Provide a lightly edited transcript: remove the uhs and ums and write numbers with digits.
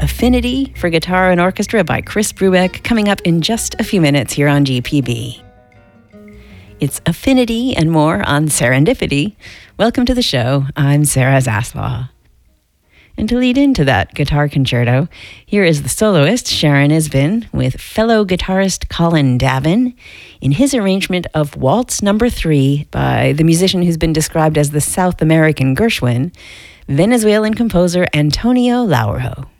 Affinity for Guitar and Orchestra by Chris Brubeck, coming up in just a few minutes here on GPB. It's Affinity and more on Serendipity. Welcome to the show. I'm Sarah Zaslaw. And to lead into that guitar concerto, here is the soloist Sharon Isbin with fellow guitarist Colin Davin in his arrangement of Waltz No. 3 by the musician who's been described as the South American Gershwin, Venezuelan composer Antonio Lauro.